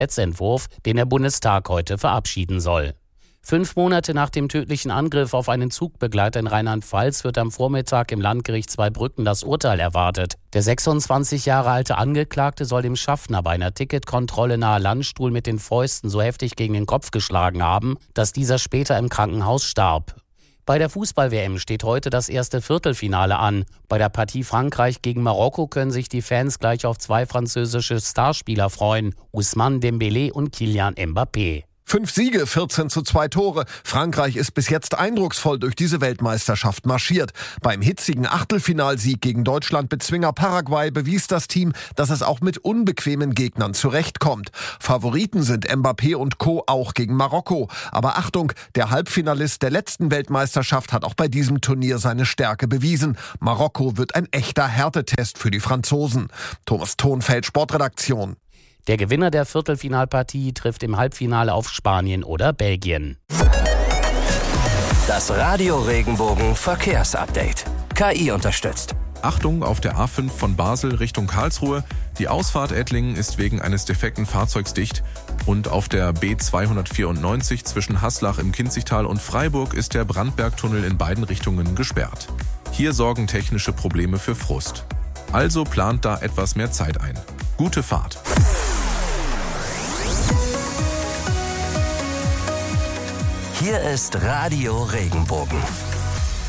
Gesetzentwurf, den der Bundestag heute verabschieden soll. 5 Monate nach dem tödlichen Angriff auf einen Zugbegleiter in Rheinland-Pfalz wird am Vormittag im Landgericht Zweibrücken das Urteil erwartet. Der 26 Jahre alte Angeklagte soll dem Schaffner bei einer Ticketkontrolle nahe Landstuhl mit den Fäusten so heftig gegen den Kopf geschlagen haben, dass dieser später im Krankenhaus starb. Bei der Fußball-WM steht heute das erste Viertelfinale an. Bei der Partie Frankreich gegen Marokko können sich die Fans gleich auf 2 französische Starspieler freuen: Ousmane Dembélé und Kylian Mbappé. 5 Siege, 14:2 Tore. Frankreich ist bis jetzt eindrucksvoll durch diese Weltmeisterschaft marschiert. Beim hitzigen Achtelfinalsieg gegen Deutschland-Bezwinger Paraguay bewies das Team, dass es auch mit unbequemen Gegnern zurechtkommt. Favoriten sind Mbappé und Co. auch gegen Marokko. Aber Achtung, der Halbfinalist der letzten Weltmeisterschaft hat auch bei diesem Turnier seine Stärke bewiesen. Marokko wird ein echter Härtetest für die Franzosen. Thomas Thonfeld, Sportredaktion. Der Gewinner der Viertelfinalpartie trifft im Halbfinale auf Spanien oder Belgien. Das Radio Regenbogen Verkehrsupdate. KI unterstützt. Achtung auf der A5 von Basel Richtung Karlsruhe. Die Ausfahrt Ettlingen ist wegen eines defekten Fahrzeugs dicht. Und auf der B294 zwischen Haslach im Kinzigtal und Freiburg ist der Brandbergtunnel in beiden Richtungen gesperrt. Hier sorgen technische Probleme für Frust. Also plant da etwas mehr Zeit ein. Gute Fahrt. Hier ist Radio Regenbogen.